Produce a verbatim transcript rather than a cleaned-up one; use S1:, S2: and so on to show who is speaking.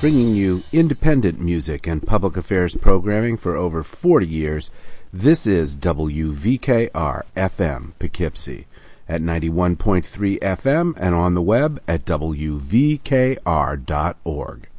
S1: bringing you independent music and public affairs programming for over forty years. This is W V K R F M Poughkeepsie at ninety-one point three F M and on the web at W V K R dot org.